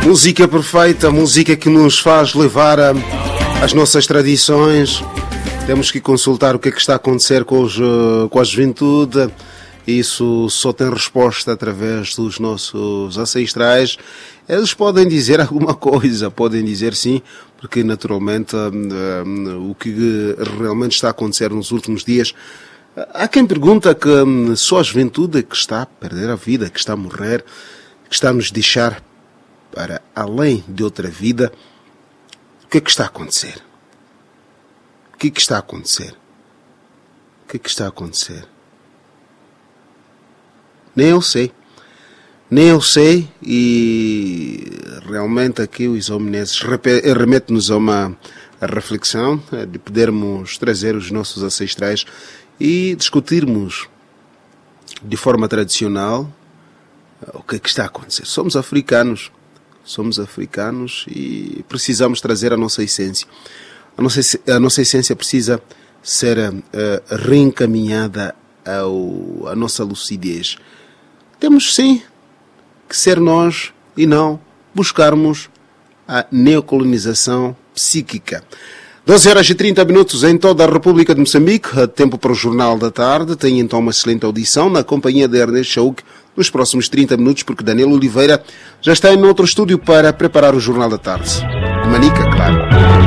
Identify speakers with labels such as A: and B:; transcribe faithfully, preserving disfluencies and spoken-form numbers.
A: Música perfeita, música que nos faz levar a, as nossas tradições. Temos que consultar o que é que está a acontecer com, os, com a juventude. Isso só tem resposta através dos nossos ancestrais. Eles podem dizer alguma coisa, podem dizer sim, porque naturalmente um, um, o que realmente está a acontecer nos últimos dias. Há quem pergunta que um, só a juventude é que está a perder a vida, que está a morrer, que está a nos deixar para além de outra vida. O que é que está a acontecer? O que é que está a acontecer? O que é que está a acontecer? Nem eu sei. Nem eu sei, e realmente aqui os homineses remete-nos a uma a reflexão de podermos trazer os nossos ancestrais e discutirmos de forma tradicional o que é que está a acontecer. Somos africanos, somos africanos e precisamos trazer a nossa essência. A nossa, a nossa essência precisa ser uh, reencaminhada ao, à nossa lucidez. Temos sim que ser nós e não buscarmos a neocolonização psíquica. doze horas e trinta minutos em toda a República de Moçambique, tempo para o Jornal da Tarde. Tem então uma excelente audição na companhia de Ernest Chauk nos próximos trinta minutos, porque Daniel Oliveira já está em outro estúdio para preparar o Jornal da Tarde. Manica, claro.